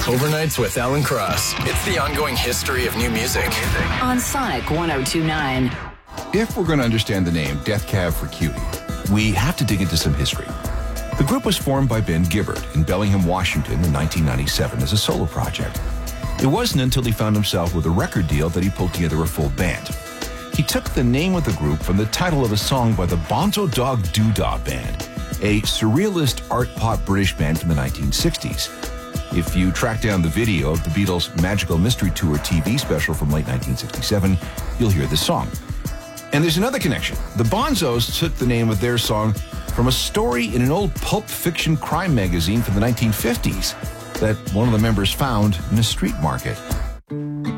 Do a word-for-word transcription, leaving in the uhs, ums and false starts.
Overnights with Alan Cross. It's the ongoing history of new music. On Sonic one oh two point nine. If we're going to understand the name Death Cab for Cutie, we have to dig into some history. The group was formed by Ben Gibbard in Bellingham, Washington in nineteen ninety-seven as a solo project. It wasn't until he found himself with a record deal that he pulled together a full band. He took the name of the group from the title of a song by the Bonzo Dog Doodah Band, a surrealist art pop British band from the nineteen sixties. If you track down the video of the Beatles' Magical Mystery Tour T V special from late nineteen sixty-seven, you'll hear this song. And there's another connection. The Bonzos took the name of their song from a story in an old pulp fiction crime magazine from the nineteen fifties that one of the members found in a street market.